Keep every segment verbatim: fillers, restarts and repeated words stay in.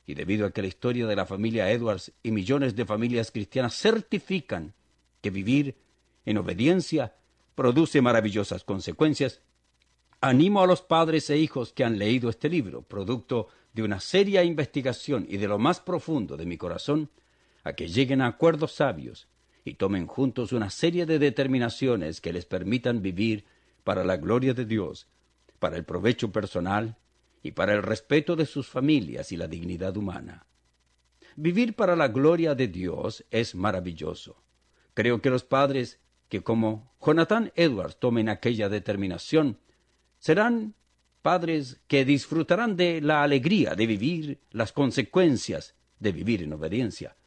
Y debido a que la historia de la familia Edwards y millones de familias cristianas certifican que vivir en obediencia produce maravillosas consecuencias, animo a los padres e hijos que han leído este libro, producto de una seria investigación y de lo más profundo de mi corazón, a que lleguen a acuerdos sabios y tomen juntos una serie de determinaciones que les permitan vivir para la gloria de Dios, para el provecho personal y para el respeto de sus familias y la dignidad humana. Vivir para la gloria de Dios es maravilloso. Creo que los padres que, como Jonathan Edwards, tomen aquella determinación, serán padres que disfrutarán de la alegría de vivir las consecuencias de vivir en obediencia.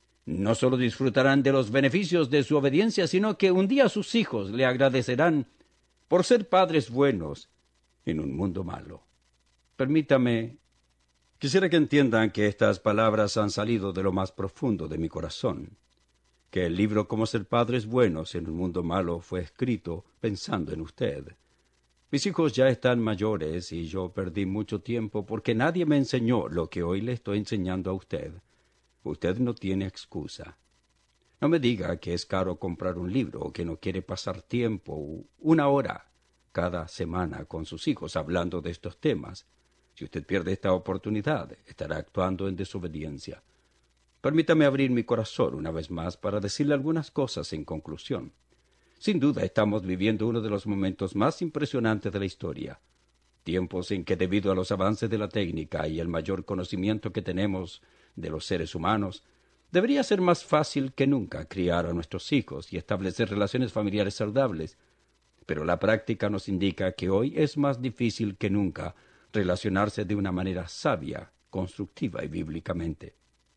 No solo disfrutarán de los beneficios de su obediencia, sino que un día sus hijos le agradecerán por ser padres buenos en un mundo malo. Permítame, quisiera que entiendan que estas palabras han salido de lo más profundo de mi corazón, que el libro Cómo ser padres buenos en un mundo malo fue escrito pensando en usted. Mis hijos ya están mayores y yo perdí mucho tiempo porque nadie me enseñó lo que hoy le estoy enseñando a usted. Usted no tiene excusa. No me diga que es caro comprar un libro o que no quiere pasar tiempo, una hora cada semana con sus hijos hablando de estos temas. Si usted pierde esta oportunidad, estará actuando en desobediencia. Permítame abrir mi corazón una vez más para decirle algunas cosas en conclusión. Sin duda estamos viviendo uno de los momentos más impresionantes de la historia. Tiempos en que, debido a los avances de la técnica y el mayor conocimiento que tenemos de los seres humanos, debería ser más fácil que nunca criar a nuestros hijos y establecer relaciones familiares saludables. Pero la práctica nos indica que hoy es más difícil que nunca relacionarse de una manera sabia, constructiva y bíblicamente.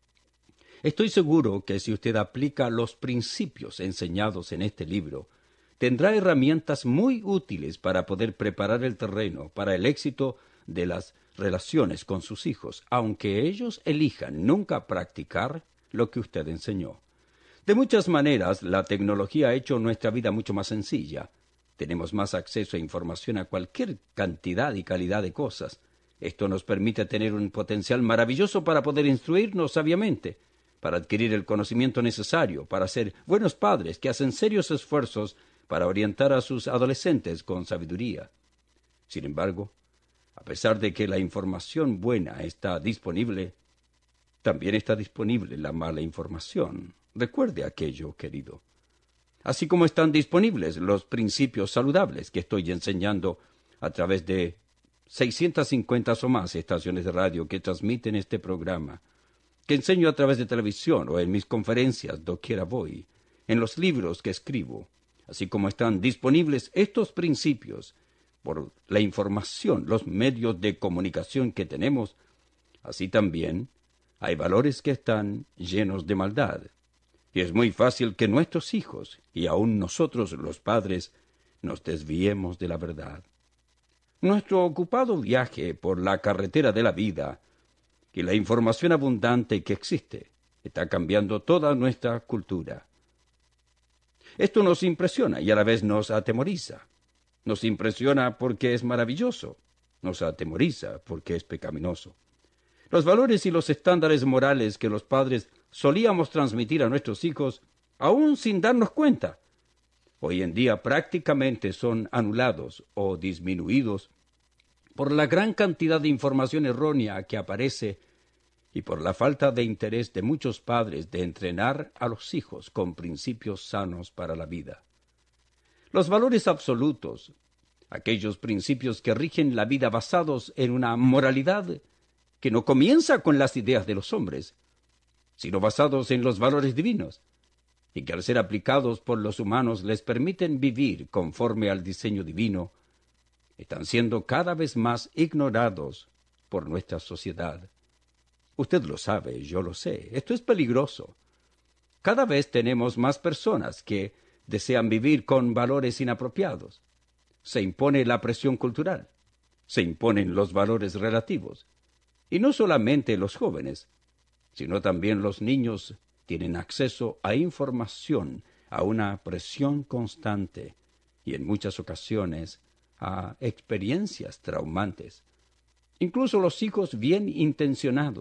Estoy seguro que si usted aplica los principios enseñados en este libro, tendrá herramientas muy útiles para poder preparar el terreno para el éxito de las relaciones con sus hijos, aunque ellos elijan nunca practicar lo que usted enseñó. De muchas maneras, la tecnología ha hecho nuestra vida mucho más sencilla. Tenemos más acceso a información a cualquier cantidad y calidad de cosas. Esto nos permite tener un potencial maravilloso para poder instruirnos sabiamente, para adquirir el conocimiento necesario, para ser buenos padres que hacen serios esfuerzos para orientar a sus adolescentes con sabiduría. Sin embargo, a pesar de que la información buena está disponible, también está disponible la mala información. Recuerde aquello, querido. Así como están disponibles los principios saludables que estoy enseñando a través de seiscientas cincuenta o más estaciones de radio que transmiten este programa, que enseño a través de televisión o en mis conferencias doquiera voy, en los libros que escribo, así como están disponibles estos principios por la información, los medios de comunicación que tenemos, así también hay valores que están llenos de maldad. Y es muy fácil que nuestros hijos, y aun nosotros los padres, nos desviemos de la verdad. Nuestro ocupado viaje por la carretera de la vida y la información abundante que existe está cambiando toda nuestra cultura. Esto nos impresiona y a la vez nos atemoriza. Nos impresiona porque es maravilloso, nos atemoriza porque es pecaminoso. Los valores y los estándares morales que los padres solíamos transmitir a nuestros hijos, aún sin darnos cuenta, hoy en día prácticamente son anulados o disminuidos por la gran cantidad de información errónea que aparece y por la falta de interés de muchos padres de entrenar a los hijos con principios sanos para la vida. Los valores absolutos, aquellos principios que rigen la vida basados en una moralidad que no comienza con las ideas de los hombres, sino basados en los valores divinos, y que al ser aplicados por los humanos les permiten vivir conforme al diseño divino, están siendo cada vez más ignorados por nuestra sociedad. Usted lo sabe, yo lo sé. Esto es peligroso. Cada vez tenemos más personas que desean vivir con valores inapropiados. Se impone la presión cultural. Se imponen los valores relativos. Y no solamente los jóvenes, sino también los niños tienen acceso a información, a una presión constante y en muchas ocasiones a experiencias traumantes. Incluso los hijos bien intencionados